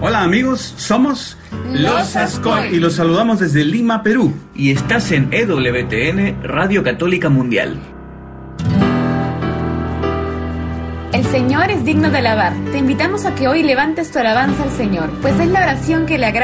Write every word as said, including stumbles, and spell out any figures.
Hola amigos, somos Los Ascoy y los saludamos desde Lima, Perú. Y estás en E W T N, Radio Católica Mundial. El Señor es digno de alabar. Te invitamos a que hoy levantes tu alabanza al Señor, pues es la oración que le agrada